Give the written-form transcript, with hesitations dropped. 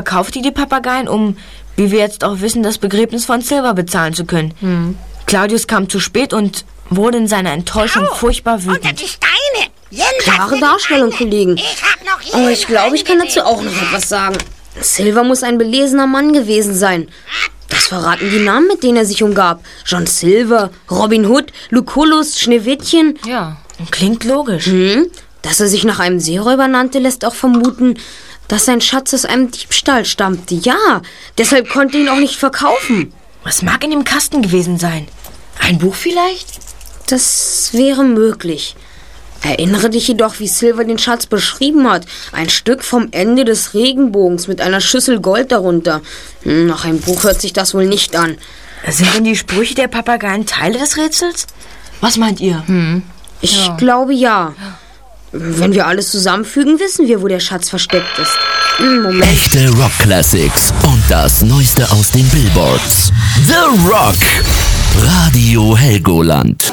verkaufte die Papageien, um, wie wir jetzt auch wissen, das Begräbnis von Silver bezahlen zu können. Claudius kam zu spät und wurde in seiner Enttäuschung furchtbar wütend. Unter die Steine! Klare Darstellung, Kollegen. Aber ich glaube, ich kann dazu auch noch etwas sagen. Silver muss ein belesener Mann gewesen sein. Das verraten die Namen, mit denen er sich umgab. John Silver, Robin Hood, Lucullus, Schneewittchen. Ja, klingt logisch. Dass er sich nach einem Seeräuber nannte, lässt auch vermuten, dass sein Schatz aus einem Diebstahl stammte. Ja, deshalb konnte er ihn auch nicht verkaufen. Was mag in dem Kasten gewesen sein? Ein Buch vielleicht? Das wäre möglich. Erinnere dich jedoch, wie Silver den Schatz beschrieben hat. Ein Stück vom Ende des Regenbogens mit einer Schüssel Gold darunter. Nach einem Buch hört sich das wohl nicht an. Sind denn die Sprüche der Papageien Teile des Rätsels? Was meint ihr? Ich glaube ja. Wenn wir alles zusammenfügen, wissen wir, wo der Schatz versteckt ist. Moment. Echte Rock Classics und das Neueste aus den Billboards. The Rock. Radio Helgoland.